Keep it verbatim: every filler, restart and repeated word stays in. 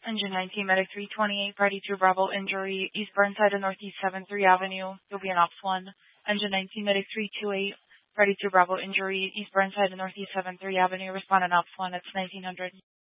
Engine nineteen, Medic three twenty-eight, party two Bravo injury, East Burnside and Northeast seventh three Avenue. You'll be in Ops one. Engine nineteen, Medic three twenty-eight, party two Bravo injury, East Burnside and Northeast seventh three Avenue. Respond in Ops one. It's nineteen hundred.